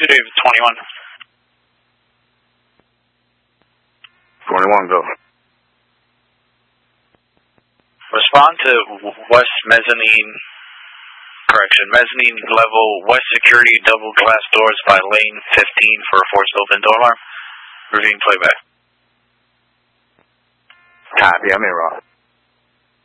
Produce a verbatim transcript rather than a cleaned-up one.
Dave twenty-one. twenty-one, go. Respond to West Mezzanine, correction, mezzanine level, West Security, double glass doors by lane fifteen for a forced open door alarm. Reviewing playback. Copy, I'm in, Ross.